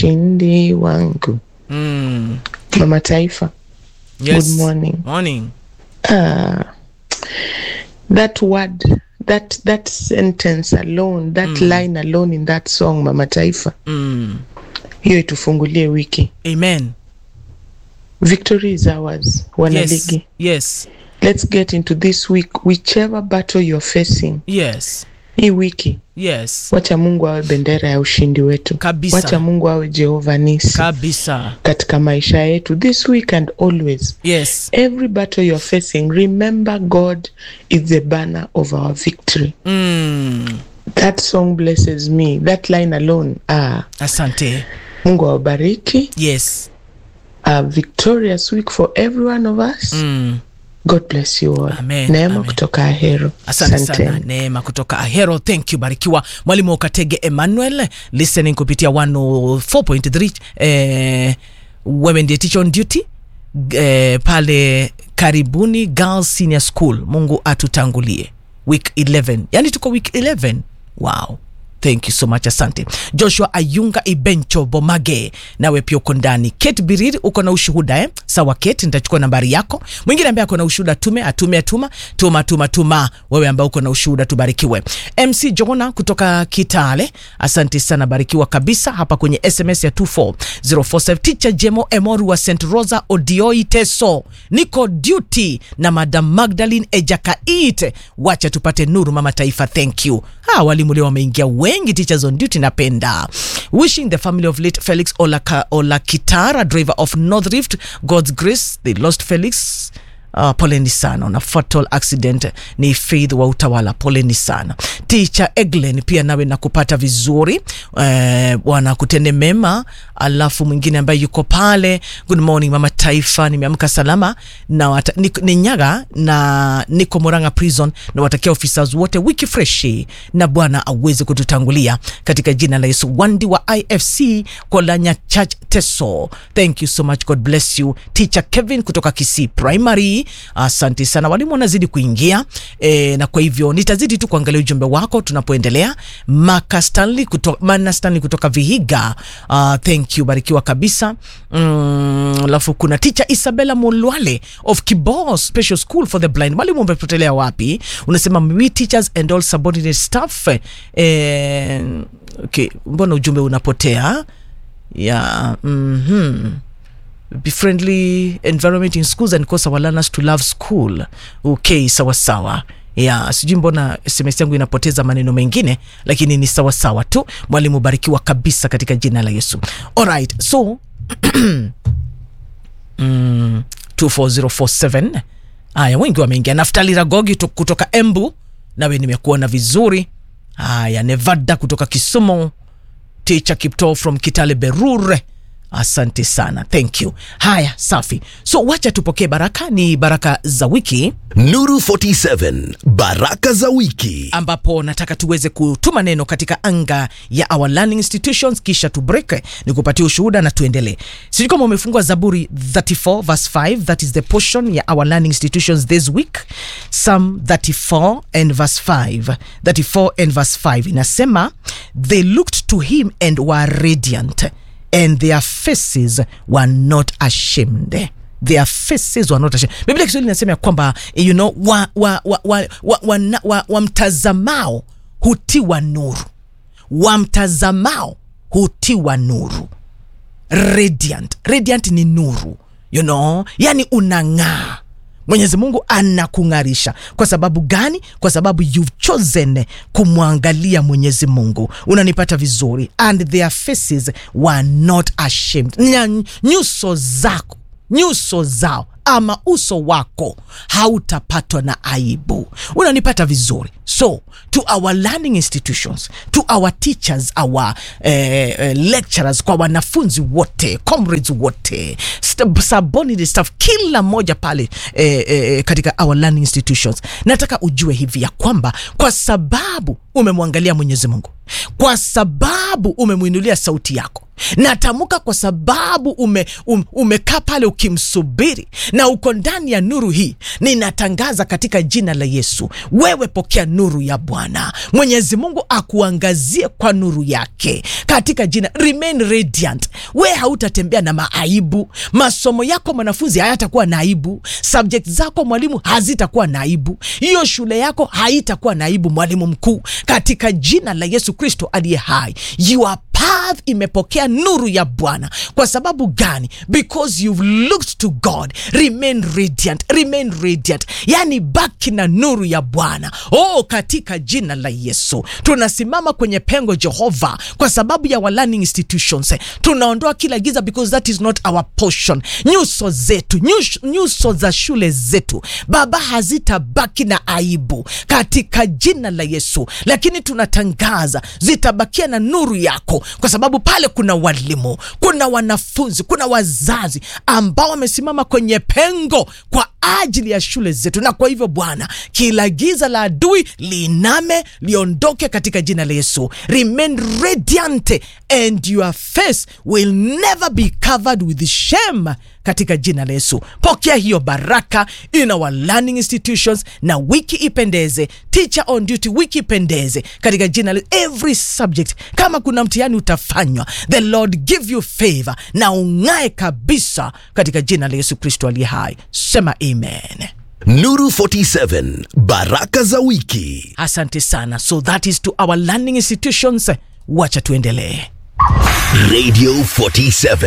ushindi wangu. Mama Taifa. Yes. Good morning. Morning. That word, that sentence alone, that line alone in that song, Mama Taifa. Hiyo itufungulie wiki. Amen. Victory is ours. Wanaligi. Yes. Let's get into this week, whichever battle you're facing. Yes. Hii wiki. Yes. Wacha Mungu awe bendera ya ushindi wetu. Kabisa. Wacha Mungu awe Jehova Nisi. Kabisa. Katika maisha yetu this week and always. Yes. Every battle you're facing, remember God is the banner of our victory. That song blesses me. That line alone. Asante. Mungu awabariki. Yes. A victorious week for every one of us. God bless you all. Amen. Neema Amen. Kutoka Ahero. Asante sana. Neema kutoka Ahero. Thank you. Barikiwa. Mwalimu Katege Emmanuel listening kupitia 104.3 wewe ndiye teacher on duty pale Karibuni Girls Senior School. Mungu atutangulie. Week 11. Yani tuko week 11. Wow. Thank you so much. Asante. Joshua Ayunga Ibencho Bomage. Nawe pia uko ndani. Kate Biriri uko na ushuhuda Sawa Kate, nitachukua nambari yako. Mwingine ambaye uko na ushuhuda tuma. Wewe ambaye uko na ushuhuda tubarikiwe. MC Jona kutoka Kitale. Asante sana, barikiwa kabisa hapa kwenye SMS ya 24047. Teacher Jemo Emoru wa St. Rosa Odioi Teso. Niko duty na Madam Magdalene Ejakaite. Wacha tupate nuru Mama Taifa. Thank you. Walimu leo wameingia wengi teachers on duty, napenda. Wishing the family of late Felix Olakitara, driver of North Rift, God's grace. They lost Felix. Poleni sana na fatal accident. Ni Faith wa Utawala. Poleni sana. Teacher Eglen pia nawe nakupata vizuri. Wana kutende mema. Alafu mwingine ambaye yuko pale. Good morning Mama Taifa, nimeamka salama na ni Nyaga na niko Muranga prison, na watakia officers wote wiki freshi na Bwana aweze kututangulia katika jina la Yesu. Wandi wa IFC Kolanya Church Teso. Thank you so much. God bless you. Teacher Kevin kutoka Kisii Primary. Asante sana. Walimu wanazidi kuingia na kwa hivyo nitazidi tu kuangalia ujumbe wako tunapoendelea. Mana Stanley kutoka Vihiga. Thank you, barikiwa kabisa. Alafu kuna Teacher Isabella Mulwale of Kibos Special School for the Blind. Walimu umepotelea wapi? Unasema we teachers and all subordinate staff. Okay, mbona ujumbe unapotea? Be friendly environment in schools and cause our learners to love school. Okay, sawa. Sijui mbona SMS yangu inapoteza maneno mengine, lakini ni sawa tu. Mwalimu barikiwa kabisa katika jina la Yesu. Alright, so 24047. Wengi wameingia. Naftali Ragogi kutoka Embu, nawe nimekuona vizuri. Nevada kutoka Kisumu. Teacher Kipto from Kitale Berure. Asante sana. Thank you. Haya, safi. So wacha tupokee baraka, ni baraka za wiki. Nuru 47, baraka za wiki. Ambapo nataka tuweze kutuma neno katika anga ya our learning institutions, kisha tu break ni kupatia ushuhuda na tuendelee. Sijui kama umefungua Zaburi 34 verse 5, that is the portion ya our learning institutions this week. Psalm 34 and verse 5. 34 and verse 5 inasema, they looked to him and were radiant, and their faces were not ashamed. Their faces were not ashamed. Biblia Kiswahili inasema kwamba wamtazamao hutiwa nuru. Wamtazamao hutiwa nuru. Radiant ni nuru. Yani unang'aa. Mwenyezi Mungu anakungarisha. Kwa sababu gani? Kwa sababu you've chosen kumwangalia Mwenyezi Mungu. Unanipata vizuri. And their faces were not ashamed. Nyuso zao ama uso wako hautapatwa na aibu. Unanipata vizuri. So to our learning institutions, to our teachers, our lecturers, kwa wanafunzi wote, comrades wote, subordinate staff, kila moja pale katika our learning institutions, nataka ujue hivi ya kwamba kwa sababu umemwangalia Mwenyezi Mungu, kwa sababu umemuinulia sauti yako. Natamka kwa sababu umekaa pale ukimsubiri na uko ndani ya nuru hii. Ninatangaza katika jina la Yesu, wewe pokea nuru ya Bwana. Mwenyezi Mungu akuangazie kwa nuru yake katika jina. Remain radiant. Wewe hautatembea na maaibu. Masomo yako mwanafunzi hayatakuwa na aibu. Subject zako mwalimu hazitakuwa na aibu. Hiyo shule yako haitakuwa na aibu mwalimu mkuu, katika jina la Yesu Kristo aliye hai. Your path imepokea nuru ya Bwana. Kwa sababu gani? Because you've looked to God. Remain radiant. Remain radiant. Yani baki na nuru ya Bwana. Katika jina la Yesu. Tunasimama kwenye pengo Jehova kwa sababu ya learning institutions. Tunaondoa kila giza, because that is not our portion. Nyuso zetu, nyuso za shule zetu Baba hazitabaki na aibu katika jina la Yesu. Lakini tunatangaza zitabakia na nuru yako, kwa sababu pale kuna walimu, kuna wanafunzi, kuna wazazi ambao wamesimama kwenye pengo kwa ajili ya shule zetu. Na kwa hivyo Bwana, kila giza la adui liname, liondoke katika jina la Yesu. Remain radiant and your face will never be covered with shame katika jina la Yesu. Pokea hiyo baraka in our learning institutions, na wiki ipendeze. Teacher on duty, wiki ipendeze katika jina la every subject. Kama kuna mtihani utafanywa, the Lord give you favor na ungae kabisa katika jina la Yesu Kristo aliye hai. Sema amen. Nuru 47 baraka za wiki. Asante sana. So that is to our learning institutions. Wacha tuendelee. Radio 47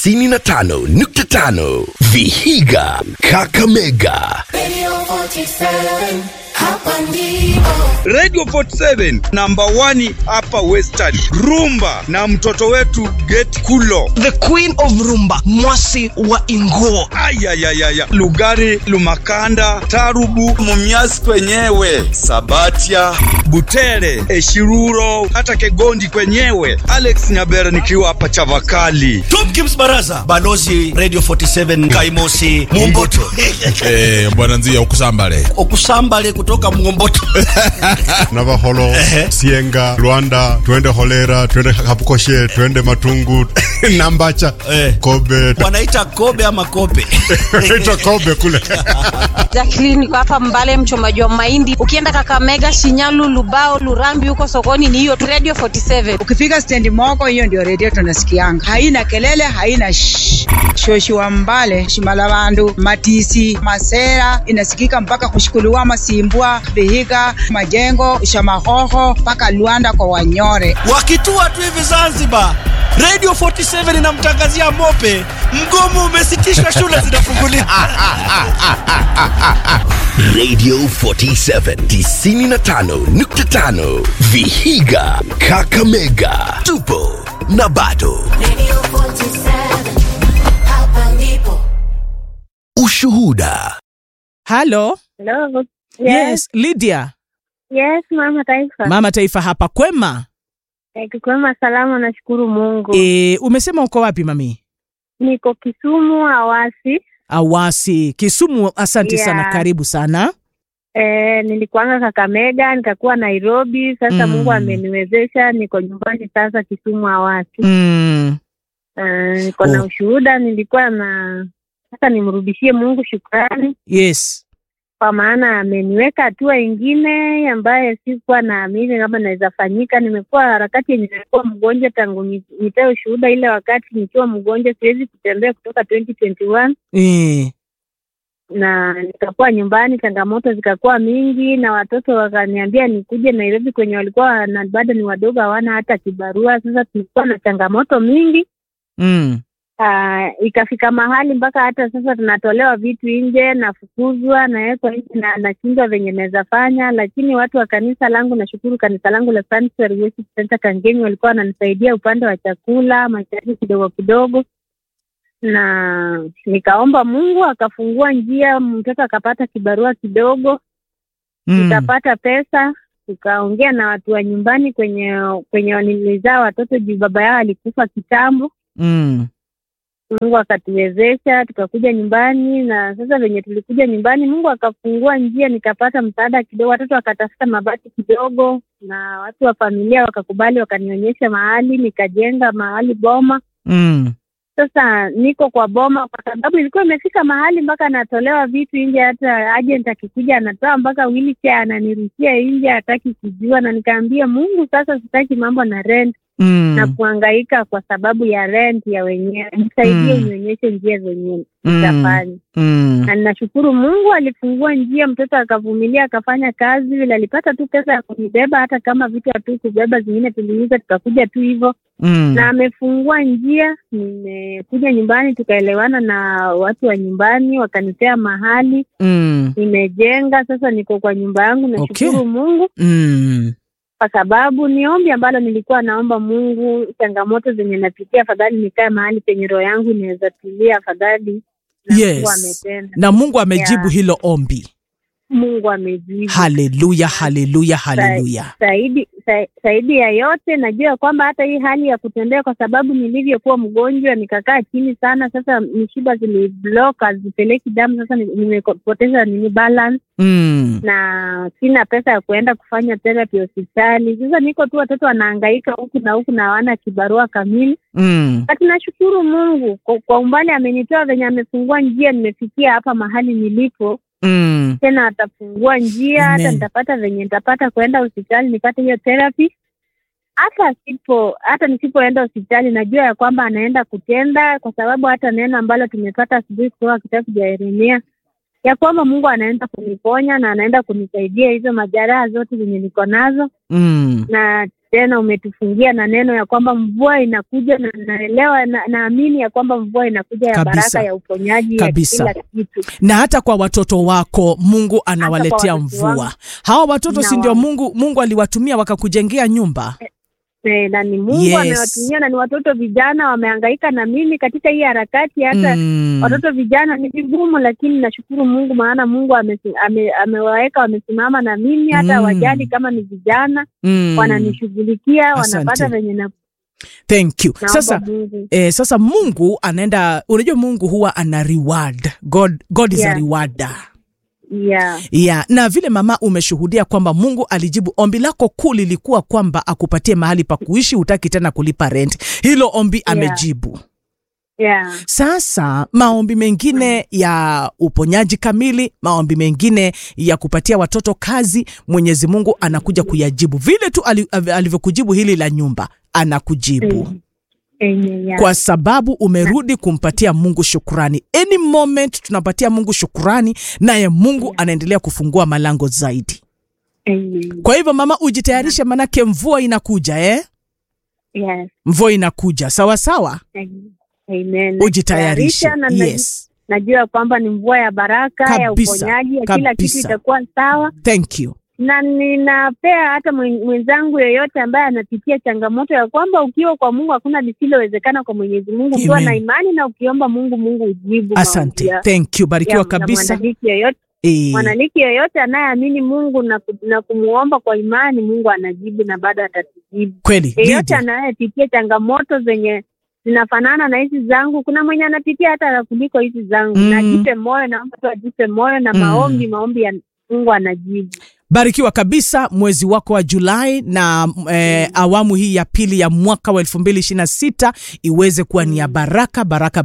95.5 Vihiga, Kakamega. Radio 47 hapa ndipo. Radio 47 number 1 hapa Western. Rumba na mtoto wetu Get Kulo, the queen of rumba, Mwasi wa Inguo. Ayayayaya, Lugari, Lumakanda, Tarubu, Mumias kwenyewe, Sabatia, Butere, Eshiruro, hata Kegondi kwenyewe. Alex Nyabera nikiwa hapa Chavakali. Top Kims Baraza, balozi Radio 47 Kaimosi Mumboto. Bwana Nzia Okusambale kutoka Mumboto. Navaholo, Sienga, Luanda, twende Holera, twende Kapukoshe, twende Matungu, Nambacha, Kobe. Wanaita Kobe ama Kobe? Wanaita Kobe kule. Jacqueline kwa hapa Mbale, mchomaji wa mahindi. Ukienda Kakamega, Shinyalu, Lubao, Lurambi huko sokoni ni hiyo Radio 47. Ukifika stendi Moko, hiyo ndio radio tunasikianga. Haina kelele, haina shoshi wa Mbale, Shimalabandu, Matisi, Masera, inasikika mpaka kushikuliwa Masimbwa, Vihiga, Majengo, Shamahoho, mpaka Luanda kwa Wanyore. Wakitua tu hivi Zanzibar, Radio 47 inamtangazia Mope, mgomo umesitishwa, shule zinafunguliwa. Radio 47 95.5 Vihiga, Kakamega. Tupo na bado. Radio 47 hapa ndipo. Ushuhuda. Hello. Hello. Yes, Lydia. Yes, Mama Taifa. Mama Taifa hapa, kwema? Kwema, salama, nashukuru Mungu. Umesema uko wapi mami? Niko Kisumu, Awasi, Kisumu. Asante sana, karibu sana. Nilikuanga Kakamega, nikakuwa Nairobi, sasa Mungu ameniwezesha niko nyumbani sasa Kisumu, Awasi. Niko na ushuhuda, nilikuwa na sasa nimrudishie Mungu shukrani. Yes. Kwa maana ameniweka hatua ingine ambaye sikuwa naamini kama naweza fanyika. Nimekuwa harakati yenye nilikuwa mgonjwa tangu nitoe ushuhuda ile wakati nikiwa mgonjwa, siwezi kutembea kutoka 2021. Na nikakuwa nyumbani, changamoto zikakuwa mingi, na watoto wakaniambia nikuje Nairobi kwenye walikuwa na bado ni wadogo, hawana hata kibarua. Sasa tulikuwa na changamoto mingi. Ikafika mahali mpaka hata sasa tunatolewa vitu nje, nafukuzwa, nawekwa nje na nachindwa venye naweza fanya. Lakini watu wa kanisa langu, nashukuru kanisa langu la Sanctuary Worship Center Kangemi, walikuwa wananisaidia upande wa chakula, mahitaji kidogo kidogo. Na nikaomba Mungu akafungua njia, mtoto akapata kibarua kidogo. Nikapata pesa, tukaongea na watu wa nyumbani kwenye nilizaa watoto juu baba yao alikufa kitambo. Mungu akatuwezesha tukakuja nyumbani, na sasa venye tulikuja nyumbani Mungu akafungua njia, nikapata msaada kidogo, watoto wakatafuta mabati kidogo na watu wa familia wakakubali, wakanionyesha mahali, nikajenga mahali boma. Sasa niko kwa boma kwa sababu ilikuwa imefika mahali mpaka natolewa vitu nje, hata agent akikuja anatoa mpaka wheelchair ananirushia nje, hataki kujua, na nikaambia Mungu sasa sitaki mambo na rent na kuhangaika kwa sababu ya rent ya wenyewe, nisaidie unionyeshe njia zenyewe nitafanya. Na ninashukuru Mungu alifungua njia, mtoto akavumilia akafanya kazi, vile alipata tu pesa ya kunibeba, hata kama vitu hatu kubeba zingine tuliuza tukakuja tu hivyo. Na amefungua njia, nimekuja nyumbani tukaelewana na watu wa nyumbani, wakanipea mahali, nimejenga, sasa niko kwa nyumba yangu, nashukuru Mungu. Kwa sababu ni ombi ambalo nilikuwa naomba Mungu, changamoto zenye napitia afadhali nikae mahali penye roho yangu inaweza tulia afadhali. Mungu ametenda. Na Mungu amejibu hilo ombi. Mungu amejibu. Haleluya, haleluya, haleluya. Zaidi ya yote najua kwamba hata hii hali ya kutembea, kwa sababu nilivyokuwa mgonjwa nikakaa chini sana, sasa mishipa ziliblock hazipeleki damu, sasa nimepoteza balance. Na sina pesa ya kuenda kufanya therapy hospitali. Sasa niko tu, watoto wanahangaika huku na huku na hawana kibarua kamili. Lakini nashukuru Mungu kwa umbali amenitoa, venye amefungua njia nimefikia hapa mahali nilipo. Tena atafungua njia, hata nitapata venye nitapata kuenda hospitali nipate hiyo therapy. Hata nisipoenda hospitali najua ya kwamba anaenda kutenda, kwa sababu hata neno ambalo tumepata asubuhi kutoka kitabu cha Yeremia ya kwamba Mungu anaenda kuniponya na anaenda kunisaidia hizo majeraha zote zenye niko nazo. Na tena umetufungia na neno ya kwamba mvua inakuja, na naelewa naamini ya kwamba mvua inakuja ya baraka, ya uponyaji, ya kila kitu. Na hata kwa watoto wako Mungu anawaletea mvua. Hawa watoto si ndio Mungu aliwatumia wakakujengea nyumba? Na ni Mungu amewatumia, na ni watoto vijana wamehangaika na mimi katika hii harakati. Hata watoto vijana ni vigumu, lakini nashukuru Mungu, maana Mungu amewaweka wamesimama na mimi, hata wajali kama ni vijana wananishughulikia, wanapata venye na Thank you. Sasa Mungu anaenda, unajua Mungu huwa ana reward. God is a rewarder. Na vile mama umeshuhudia kwamba Mungu alijibu ombi lako kuu lilikuwa kwamba akupatie mahali pa kuishi, hutaki tena kulipa rent. Hilo ombi amejibu. Sasa maombi mengine ya uponyaji kamili, maombi mengine ya kupatia watoto kazi, Mwenyezi Mungu anakuja kuyajibu. Vile tu alivyokujibu hili la nyumba, anakujibu. Kwa sababu umerudi kumpatia Mungu shukrani. Any moment tunapatia Mungu shukrani, naye Mungu anaendelea kufungua malango zaidi. Kwa hivyo mama, ujitayarishe, manake mvua inakuja. Mvua inakuja, sawa sawa. Ujitayarishe. Najua kwamba ni mvua ya baraka, ya uponyaji, ya kila kitu itakuwa sawa. Thank you. Na ninapea hata mwenzangu yeyote ambaye anapitia changamoto ya kwamba ukiwa kwa Mungu hakuna lisilowezekana kwa Mwenyezi Mungu. Ukiwa na imani na ukiomba Mungu ujibu. Asante. Thank you. Barikiwa kabisa. Mwanaliki yeyote anayeamini Mungu na kumuomba kwa imani, Mungu anajibu na bado atatujibu. Kweli. Yeyote anayepitia changamoto zenye zinafanana na hizi zangu, kuna mwenye anapitia hata kuliko hizi zangu. Na jipe moyo, na mtu ajipe moyo na maombi ya Mungu anajibu. Barikiwa kabisa mwezi wako wa Julai, na awamu hii ya pili ya mwaka wa 2026 iweze kuwa ni ya baraka.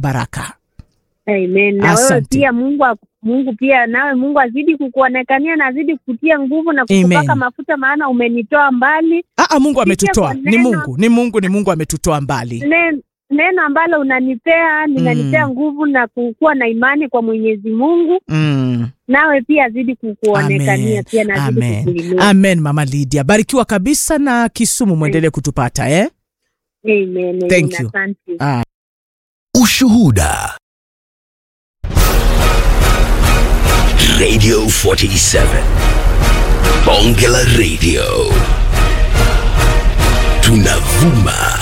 Amen. Na wewe pia Mungu pia nawe Mungu azidi kukuonekania na azidi kukutia nguvu na kukupaka mafuta, maana umenitoa mbali. Mungu ametutoa. Ni Mungu ametutoa mbali. Neno ambalo unanipea ninanipea nguvu na kukuwa na imani kwa Mwenyezi Mungu. Nawe pia azidi kukuonekania pia na azidi kukuinua. Amen Mama Lydia. Barikiwa kabisa, na Kisumu muendelee kutupata. Amen. Thank you. Ushuhuda. Radio 47 Bonge la Radio. Tunavuma